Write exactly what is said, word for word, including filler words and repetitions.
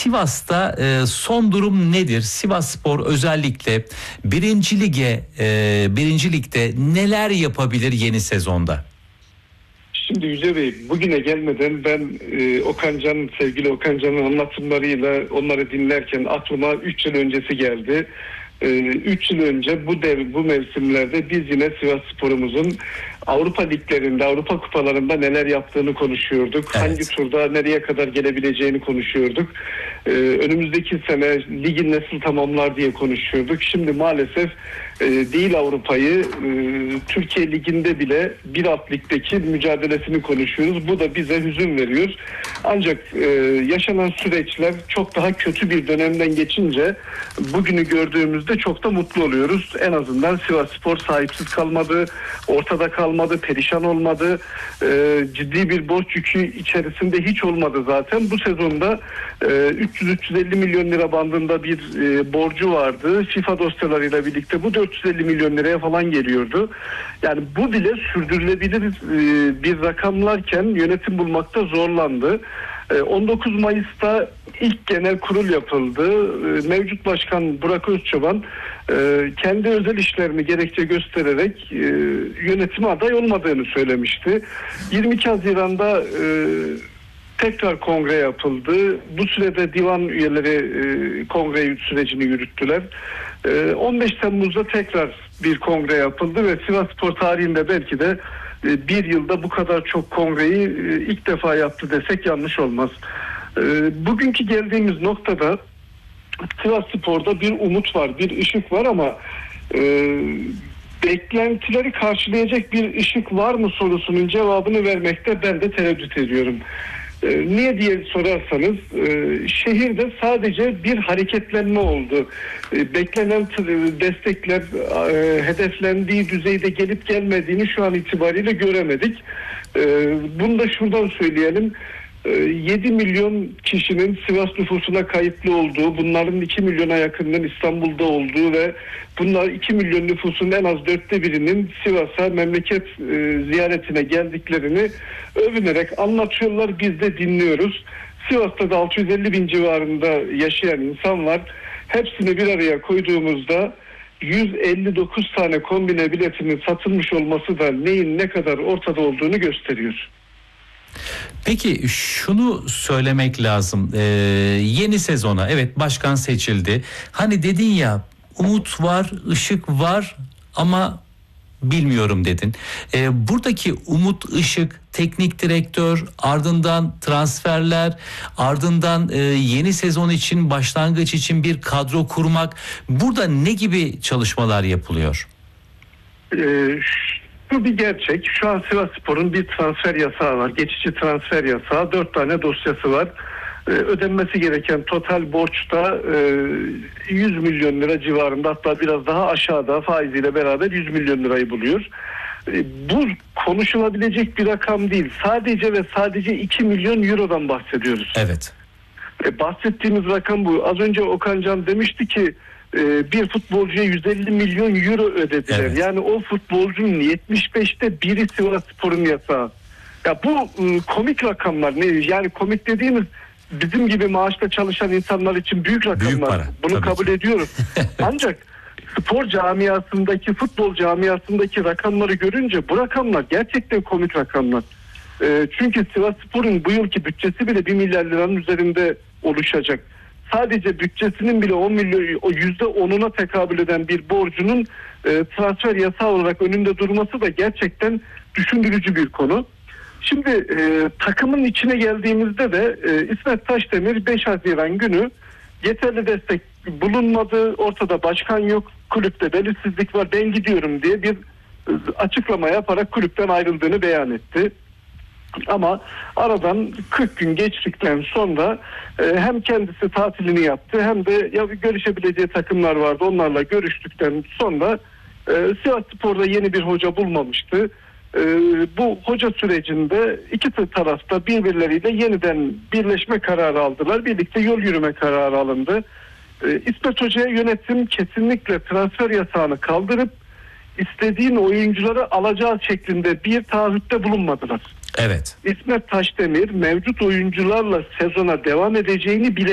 Sivas'ta e, son durum nedir? Sivasspor özellikle birinci lige, e, birinci ligde neler yapabilir yeni sezonda? Şimdi Yüce Bey, bugüne gelmeden ben e, Okan Can, sevgili Okan Can'ın anlatımlarıyla onları dinlerken aklıma üç yıl öncesi geldi. üç yıl önce bu dev, bu mevsimlerde biz yine Sivasspor'umuzun Avrupa liglerinde, Avrupa kupalarında neler yaptığını konuşuyorduk. Evet. Hangi turda nereye kadar gelebileceğini konuşuyorduk. Ee, önümüzdeki sene ligin nasıl tamamlar diye konuşuyorduk. Şimdi maalesef e, değil Avrupa'yı, e, Türkiye Ligi'nde bile bir alt ligdeki mücadelesini konuşuyoruz. Bu da bize hüzün veriyor. Ancak e, yaşanan süreçler çok daha kötü bir dönemden geçince bugünü gördüğümüzde çok da mutlu oluyoruz. En azından Sivasspor sahipsiz kalmadı, ortada kalmadı, perişan olmadı. Ee, ciddi bir borç yükü içerisinde hiç olmadı zaten. Bu sezonda e, üç yüz üç yüz elli milyon lira bandında bir e, borcu vardı. FIFA dosyalarıyla birlikte bu dört yüz elli milyon liraya falan geliyordu. Yani bu bile sürdürülebilir e, bir rakamlarken yönetim bulmakta zorlandı. on dokuz Mayıs'ta ilk genel kurul yapıldı. Mevcut başkan Burak Özçoban kendi özel işlerini gerekçe göstererek yönetime aday olmadığını söylemişti. yirmi iki Haziran'da tekrar kongre yapıldı. Bu sürede divan üyeleri kongre sürecini yürüttüler. on beş Temmuz'da tekrar bir kongre yapıldı ve Sivasspor tarihinde belki de bir yılda bu kadar çok kongreyi ilk defa yaptı desek yanlış olmaz. Bugünkü geldiğimiz noktada Sivasspor'da bir umut var, bir ışık var ama e, beklentileri karşılayacak bir ışık var mı sorusunun cevabını vermekte ben de tereddüt ediyorum. E, niye diye sorarsanız e, şehirde sadece bir hareketlenme oldu. E, beklenen destekler e, hedeflendiği düzeyde gelip gelmediğini şu an itibariyle göremedik. E, bunu da şuradan söyleyelim. yedi milyon kişinin Sivas nüfusuna kayıtlı olduğu, bunların iki milyona yakınının İstanbul'da olduğu ve bunlar iki milyon nüfusun en az dörtte birinin Sivas'a memleket e, ziyaretine geldiklerini övünerek anlatıyorlar. Biz de dinliyoruz. Sivas'ta da altı yüz elli bin civarında yaşayan insan var. Hepsini bir araya koyduğumuzda yüz elli dokuz tane kombine biletinin satılmış olması da neyin ne kadar ortada olduğunu gösteriyor. Peki şunu söylemek lazım, ee, yeni sezona evet başkan seçildi, hani dedin ya umut var, ışık var ama bilmiyorum dedin. Ee, buradaki umut, ışık, teknik direktör, ardından transferler, ardından e, yeni sezon için, başlangıç için bir kadro kurmak, burada ne gibi çalışmalar yapılıyor? Ee, Bu bir gerçek. Şu an Sivasspor'un bir transfer yasağı var. Geçici transfer yasağı. Dört tane dosyası var. Ee, ödenmesi gereken total borçta e, yüz milyon lira civarında, hatta biraz daha aşağıda faiziyle beraber yüz milyon lirayı buluyor. E, bu konuşulabilecek bir rakam değil. Sadece ve sadece iki milyon eurodan bahsediyoruz. Evet. E, bahsettiğimiz rakam bu. Az önce Okan Can demişti ki bir futbolcuya yüz elli milyon euro ödediler. Evet. Yani o futbolcunun yetmiş beşte biri Sivasspor'un yasağı. Ya bu komik rakamlar. Ne? Yani komik dediğimiz bizim gibi maaşla çalışan insanlar için büyük rakamlar. Büyük para, bunu kabul ki. ediyoruz. Ancak spor camiasındaki, futbol camiasındaki rakamları görünce bu rakamlar gerçekten komik rakamlar. Çünkü Sivasspor'un bu yılki bütçesi bile bir milyar liranın üzerinde oluşacak. Sadece bütçesinin bile on milyon, o yüzde onuna tekabül eden bir borcunun e, transfer yasağı olarak önünde durması da gerçekten düşündürücü bir konu. Şimdi e, takımın içine geldiğimizde de e, İsmet Taşdemir beş Haziran günü yeterli destek bulunmadı, ortada başkan yok, kulüpte belirsizlik var, ben gidiyorum diye bir e, açıklama yaparak kulüpten ayrıldığını beyan etti. Ama aradan kırk gün geçtikten sonra e, hem kendisi tatilini yaptı hem de ya görüşebileceği takımlar vardı, onlarla görüştükten sonra e, Sivasspor'da yeni bir hoca bulmamıştı. E, bu hoca sürecinde iki tarafta birbirleriyle yeniden birleşme kararı aldılar. Birlikte yol yürüme kararı alındı. E, İsmet Hoca'ya yönetim kesinlikle transfer yasağını kaldırıp istediğin oyuncuları alacağı şeklinde bir taahhütte bulunmadılar. Evet. İsmet Taşdemir mevcut oyuncularla sezona devam edeceğini bile